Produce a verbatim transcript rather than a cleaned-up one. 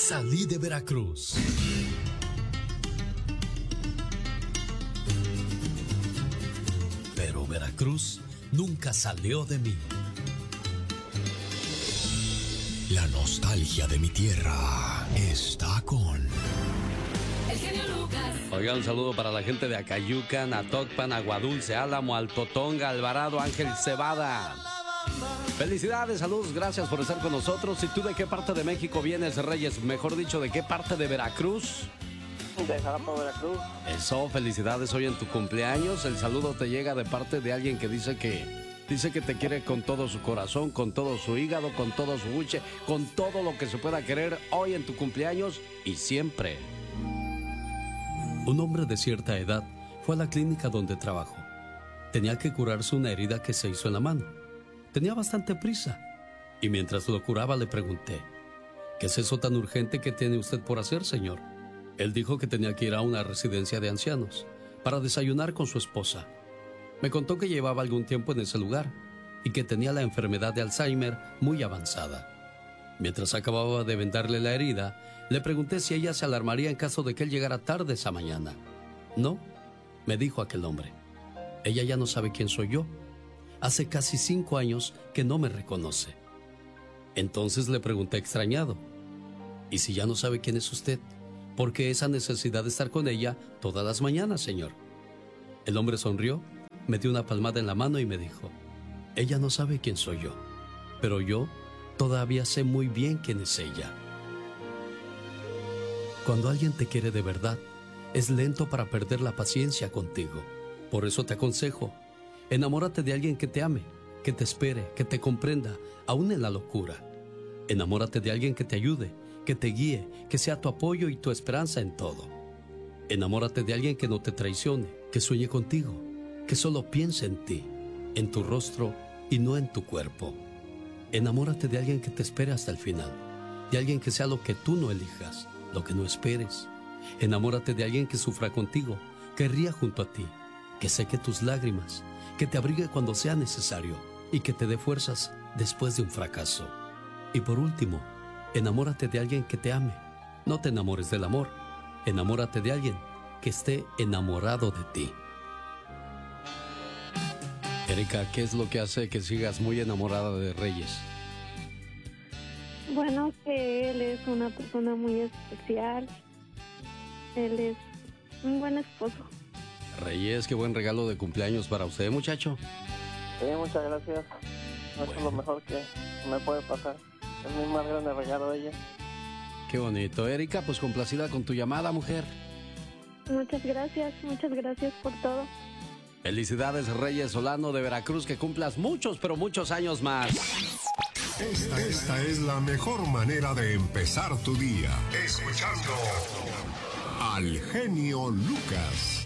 Salí de Veracruz. Pero Veracruz nunca salió de mí. La nostalgia de mi tierra está con El genio Lucas. Oiga, un saludo para la gente de Acayucan, Atocpan, Aguadulce, Álamo, Altotonga, Alvarado, Ángel Cebada. Felicidades, saludos, gracias por estar con nosotros. ¿Y tú de qué parte de México vienes, Reyes? Mejor dicho, ¿de qué parte de Veracruz? De Jalapa, Veracruz. Eso, felicidades hoy en tu cumpleaños. El saludo te llega de parte de alguien que dice que dice que te quiere con todo su corazón, con todo su hígado, con todo su buche, con todo lo que se pueda querer hoy en tu cumpleaños y siempre. Un hombre de cierta edad fue a la clínica donde trabajó. Tenía que curarse una herida que se hizo en la mano. Tenía bastante prisa y mientras lo curaba le pregunté: ¿qué es eso tan urgente que tiene usted por hacer, señor? Él dijo que tenía que ir a una residencia de ancianos para desayunar con su esposa. Me contó que llevaba algún tiempo en ese lugar y que tenía la enfermedad de Alzheimer muy avanzada. Mientras acababa de vendarle la herida, le pregunté si ella se alarmaría en caso de que él llegara tarde esa mañana. No, me dijo aquel hombre. Ella ya no sabe quién soy yo. Hace casi cinco años que no me reconoce. Entonces le pregunté extrañado: ¿y si ya no sabe quién es usted? ¿Por qué esa necesidad de estar con ella todas las mañanas, señor? El hombre sonrió, me dio una palmada en la mano y me dijo: ella no sabe quién soy yo, pero yo todavía sé muy bien quién es ella. Cuando alguien te quiere de verdad, es lento para perder la paciencia contigo. Por eso te aconsejo: enamórate de alguien que te ame, que te espere, que te comprenda, aún en la locura. Enamórate de alguien que te ayude, que te guíe, que sea tu apoyo y tu esperanza en todo. Enamórate de alguien que no te traicione, que sueñe contigo, que solo piense en ti, en tu rostro y no en tu cuerpo. Enamórate de alguien que te espere hasta el final, de alguien que sea lo que tú no elijas, lo que no esperes. Enamórate de alguien que sufra contigo, que ría junto a ti, que seque tus lágrimas, que te abrigue cuando sea necesario y que te dé fuerzas después de un fracaso. Y por último, enamórate de alguien que te ame. No te enamores del amor, enamórate de alguien que esté enamorado de ti. Erika, ¿qué es lo que hace que sigas muy enamorada de Reyes? Bueno, que él es una persona muy especial. Él es un buen esposo. Reyes, qué buen regalo de cumpleaños para usted, muchacho. Sí, muchas gracias. Eso bueno. Es lo mejor que me puede pasar. Es mi más grande regalo de ella. Qué bonito. Erika, pues complacida con tu llamada, mujer. Muchas gracias, muchas gracias por todo. Felicidades, Reyes Solano de Veracruz, que cumplas muchos, pero muchos años más. Esta, esta es la mejor manera de empezar tu día. Escuchando al genio Lucas.